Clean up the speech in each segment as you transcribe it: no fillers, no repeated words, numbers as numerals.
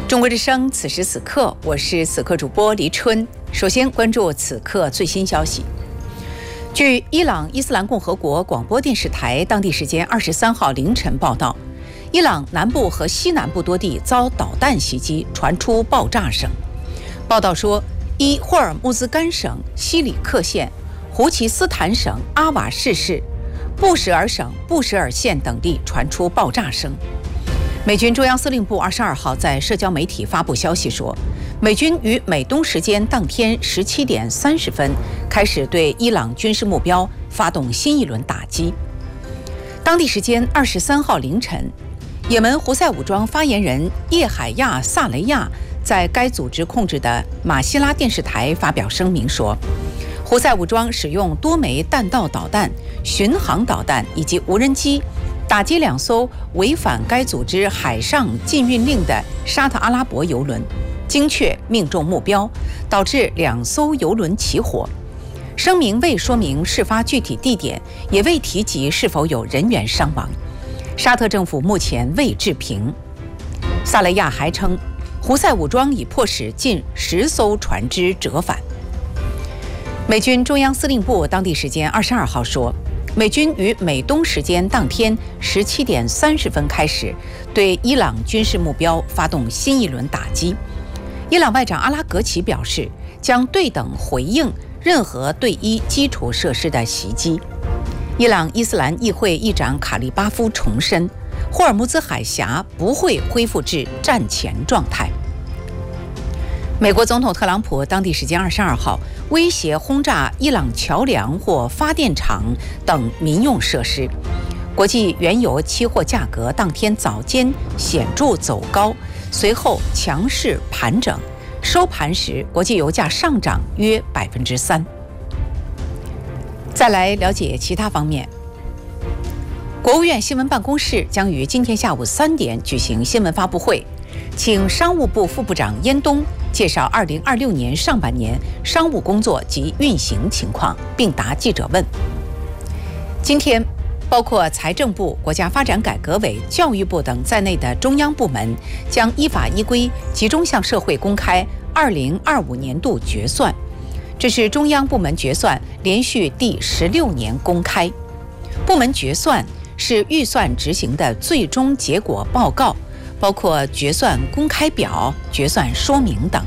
中国之声，此时此刻，我是此刻主播黎春。首先关注此刻最新消息。据伊朗伊斯兰共和国广播电视台当地时间23号凌晨报道，伊朗南部和西南部多地遭导弹袭击，传出爆炸声。报道说，伊霍尔木兹干省西里克县、胡齐斯坦省阿瓦士市、布什尔省布什尔县等地传出爆炸声。美军中央司令部22号在社交媒体发布消息说，美军于美东时间当天17点30分开始对伊朗军事目标发动新一轮打击。当地时间23号凌晨，也门胡塞武装发言人叶海亚·萨雷亚在该组织控制的马希拉电视台发表声明说，胡塞武装使用多枚弹道导弹、巡航导弹以及无人机打击2艘违反该组织海上禁运令的沙特阿拉伯油轮，精确命中目标，导致2艘油轮起火。声明未说明事发具体地点，也未提及是否有人员伤亡。沙特政府目前未置评。萨雷亚还称，胡塞武装已迫使近10艘船只折返。美军中央司令部当地时间22号说，美军于美东时间当天17点30分开始对伊朗军事目标发动新一轮打击。伊朗外长阿拉格齐表示，将对等回应任何对伊基础设施的袭击。伊朗伊斯兰议会议长卡利巴夫重申，霍尔木兹海峡不会恢复至战前状态。美国总统特朗普当地时间22号威胁轰炸伊朗桥梁或发电厂等民用设施。国际原油期货价格当天早间显著走高，随后强势盘整，收盘时国际油价上涨约3%。再来了解其他方面。国务院新闻办公室将于今天下午3点举行新闻发布会，请商务部副部长燕东介绍2026年上半年商务工作及运行情况，并答记者问。今天，包括财政部、国家发展改革委、教育部等在内的中央部门将依法依规集中向社会公开2025年度决算，这是中央部门决算连续第16年公开。部门决算是预算执行的最终结果报告，包括决算公开表、决算说明等。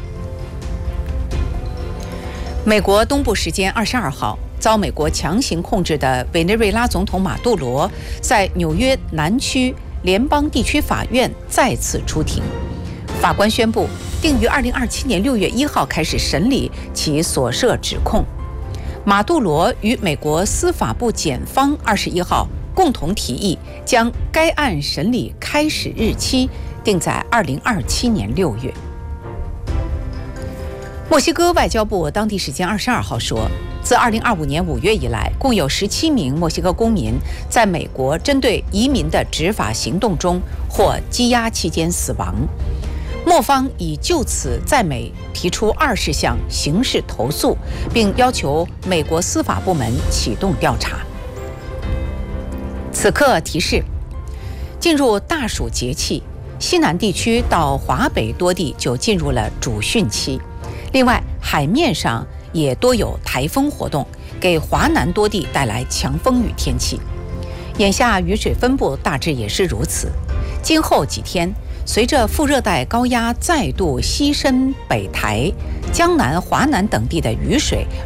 美国东部时间22号，遭美国强行控制的委内瑞拉总统马杜罗在纽约南区联邦地区法院再次出庭。法官宣布，定于2027年6月1号开始审理其所涉指控。马杜罗与美国司法部检方21号共同提议，将该案审理开始日期定在2027年6月。墨西哥外交部当地时间22号说，自2025年5月以来，共有17名墨西哥公民在美国针对移民的执法行动中或羁押期间死亡。墨方已就此在美提出20项刑事投诉，并要求美国司法部门启动调查。此刻提示，进入大暑节气，西南地区到华北多地就进入了主汛期。另外，海面上也多有台风活动，给华南多地带来强风雨天气。眼下雨水分布大致也是如此。今后几天，随着副热带高压再度西伸北台，江南、华南等地的雨水